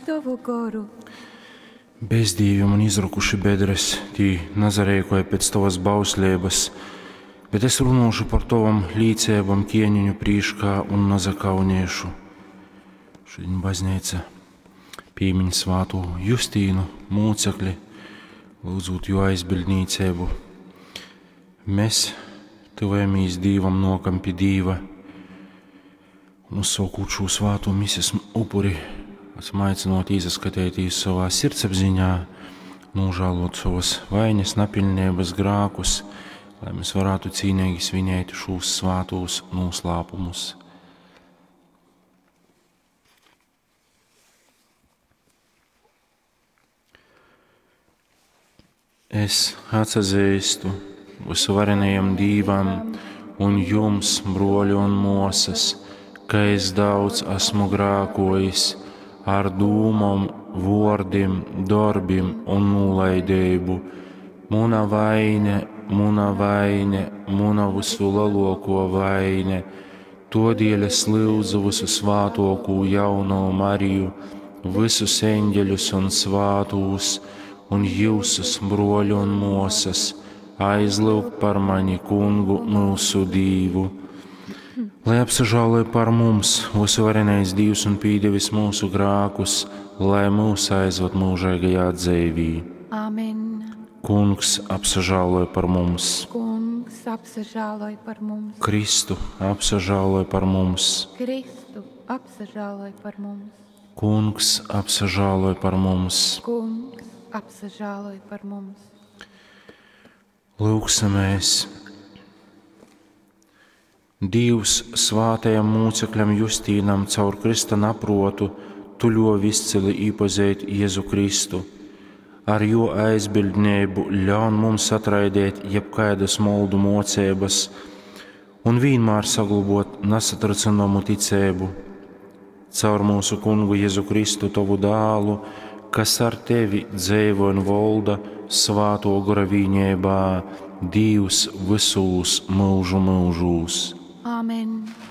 tavu goru. Bezdīvim un izrukuši bedres, tī nazarēkoja pēc tavas bauslības, bet es runāšu par tavam līdzībām Kieņuņu prīškā un nazakauniešu. Šodien baznīca pīmiņ svātu Justīnu mūcekli, lūdzot jo aizbildnīcību. Mēs tuvamies Dīvam nokam pie Dīva un uzsākot šo svātu misijas upuri, esam aicinot izskatēties savā sirdsapziņā, nožēlot savas vainas, napilnības grākus, lai mēs varētu cīnīgi svinēt šos svātos noslēpumus. Es atzīstu visvarenajam Dīvam un jums, broļi un mosas, ka es daudz esmu grākojis ar dūmam, vārdiem, darbiem un nolaidību. Muna vaine, muna visu lielāko vaine. Todēļ es lūdzu visu svātāko jauno Mariju, visus eņģeļus un svātos, un jūsus, broļi un mosas, aizlūgt par mani Kungu mūsu Dīvu. Lai apsažāloja par mums visvarenais Dievs un pīdevis mūsu grākus, lai mūs aizved mūžīgajā dzīvī. Amen. Kungs apsažāloja par mums. Kungs apsažāloja par mums. Kristu apsažāloja par mums. Kristu apsažāloja par mums. Kungs apsažāloja par mums. Kungs apsažāloja par mums. Lūgsimies. Dievs svātajam mūcekļam Justīnam caur Krista naprotu tuļo viscili īpazēt Jēzu Kristu. Ar jo aizbildnību ļaun mums atraidēt jebkaidas moldu mocības un vienmēr saglabot nesatricināmu ticību. Caur mūsu Kungu Jēzu Kristu, tavu dālu, kas ar tevi dzīvo un valda svāto gara vienībā, Dievs visos mūžu mūžos. Amen.